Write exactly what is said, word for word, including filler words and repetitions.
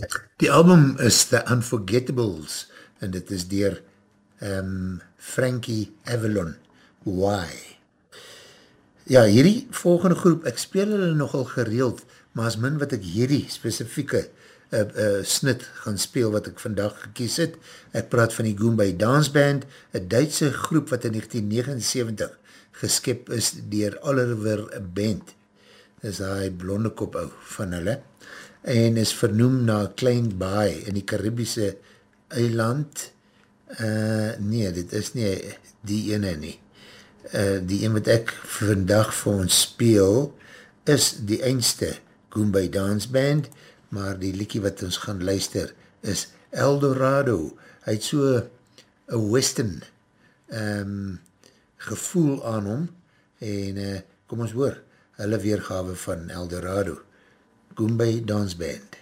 Die album is The Unforgettables en dit is dier um, Frankie Avalon. Why? Ja, hierdie volgende groep, ek speel hulle nogal gereeld, maar as min wat ek hierdie specifieke uh, uh, snit gaan speel wat ek vandag gekies het. Ek praat van die Goombay Dance Band, een Duitse groep wat in negentien negenenseventig geskep is dier Oliver Bent. Dis die blonde kop ou van hulle. En is vernoem na Klein Baai in die Caribiese eiland. Uh, nee, dit is nie die ene nie. Uh, die een wat ek vandag vir ons speel, is die eindste Goombay Dance Band, maar die liekie wat ons gaan luister, is Eldorado. Hy het so een western um, gevoel aan hom, en uh, kom ons hoor, hulle weergawe van Eldorado, Goombay Dance Band.